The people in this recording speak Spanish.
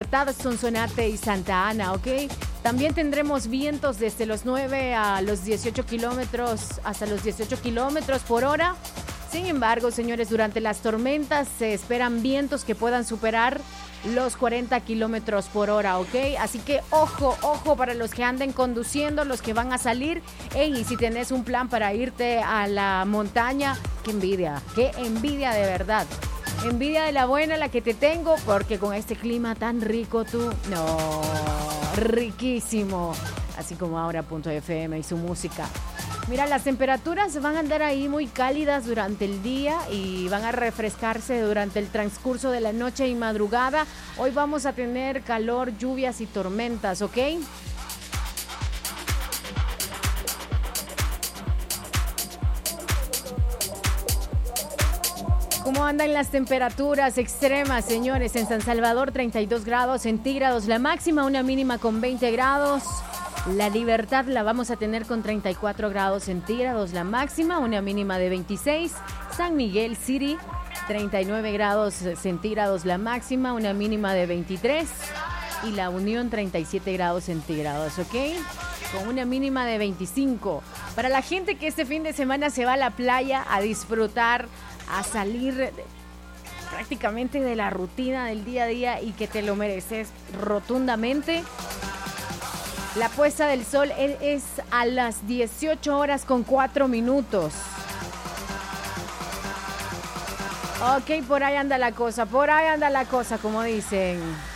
Libertad, Sonsonate y Santa Ana, ¿ok? También tendremos vientos desde los 9 a los 18 kilómetros, hasta los 18 kilómetros por hora. Sin embargo, señores, durante las tormentas se esperan vientos que puedan superar los 40 kilómetros por hora, ¿ok? Así que ojo, ojo para los que anden conduciendo, los que van a salir. Ey, y si tenés un plan para irte a la montaña, qué envidia de verdad. Envidia de la buena la que te tengo, porque con este clima tan rico tú, no, riquísimo. Así como ahora .fm y su música. Mira, las temperaturas van a andar ahí muy cálidas durante el día y van a refrescarse durante el transcurso de la noche y madrugada. Hoy vamos a tener calor, lluvias y tormentas, ¿ok? ¿Cómo andan las temperaturas extremas, señores? En San Salvador, 32 grados centígrados, la máxima, una mínima con 20 grados. La Libertad la vamos a tener con 34 grados centígrados, la máxima, una mínima de 26. San Miguel City, 39 grados centígrados, la máxima, una mínima de 23. Y La Unión, 37 grados centígrados, ¿ok? Con una mínima de 25. Para la gente que este fin de semana se va a la playa a disfrutar, a salir prácticamente de la rutina del día a día y que te lo mereces rotundamente. La puesta del sol es a las 18 horas con 4 minutos. Ok, por ahí anda la cosa, como dicen.